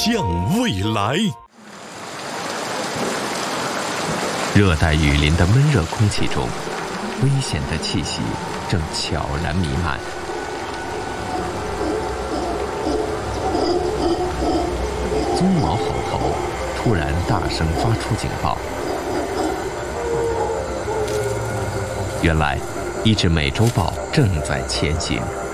向未来。 热带雨林的闷热空气中，危险的气息正悄然弥漫。鬃毛吼猴突然大声发出警报。原来，一只美洲豹正在前行。